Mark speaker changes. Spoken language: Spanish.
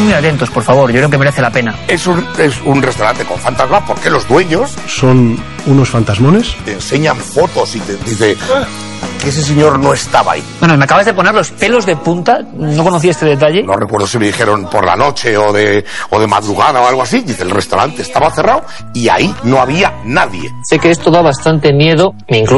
Speaker 1: muy atentos, por favor, yo creo que merece la pena.
Speaker 2: Es un restaurante con fantasmas porque los dueños
Speaker 3: son unos fantasmones.
Speaker 2: te enseñan fotos y te dice que ese señor no estaba ahí.
Speaker 1: Bueno, me acabas de poner los pelos de punta, no conocía este detalle.
Speaker 2: No recuerdo si me dijeron por la noche o de madrugada o algo así. Dice, el restaurante estaba cerrado y ahí no había nadie.
Speaker 1: Sé que esto da bastante miedo, me incluyo.